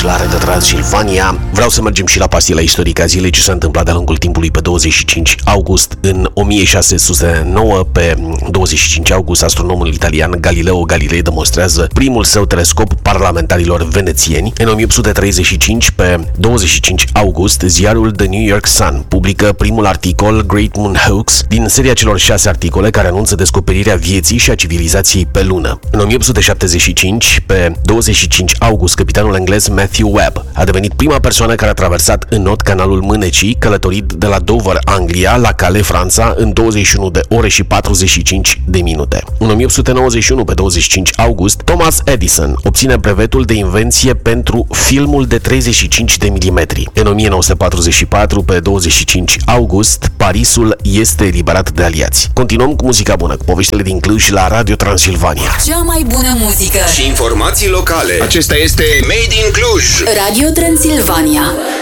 la Radio Transilvania. Vreau să mergem și la pastila istorică a zilei, ce s-a întâmplat de-a lungul timpului pe 25 august. În 1609, pe 25 august, astronomul italian Galileo Galilei demonstrează primul său telescop parlamentarilor venețieni. În 1835, pe 25 august, ziarul The New York Sun publică primul articol, Great Moon Hoax, din seria celor 6 articole care anunță descoperirea vieții și a civilizației pe lună. În 1875, pe 25 august, capitanul englez Matthew Webb a devenit prima persoană care a traversat în not canalul Mânecii, călătorit de la Dover, Anglia, la Calais, Franța, în 21 de ore și 45 de minute. În 1891, pe 25 august, Thomas Edison obține brevetul de invenție pentru filmul de 35 de milimetri. În 1944, pe 25 august, Parisul este eliberat de aliați. Continuăm cu muzica bună, cu poveștile din Cluj la Radio Transilvania. Cea mai bună muzică și informații locale. Acesta este Made in Cluj. Radio Transilvania.